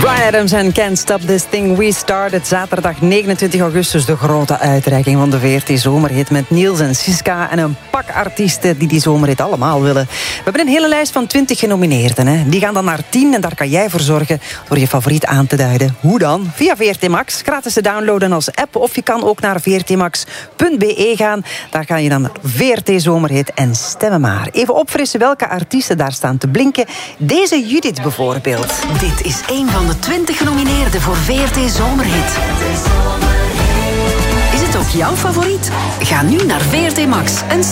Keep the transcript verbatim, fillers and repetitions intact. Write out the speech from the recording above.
Bryan Adams en Can't Stop This Thing We Started. Zaterdag negenentwintig augustus de grote uitreiking van de V R T Zomerhit met Niels en Siska en een pak artiesten die die zomerhit allemaal willen. We hebben een hele lijst van twintig genomineerden. Hè. Die gaan dan naar tien en daar kan jij voor zorgen door je favoriet aan te duiden. Hoe dan? Via V R T Max, gratis te downloaden als app, of je kan ook naar v r t max punt b e gaan. Daar ga je dan naar V R T Zomerhit en stemmen maar. Even opfrissen welke artiesten daar staan te blinken. Deze Judith bijvoorbeeld. Dit is een van de twintig genomineerden voor V R T Zomerhit. Is het ook jouw favoriet? Ga nu naar V R T Max en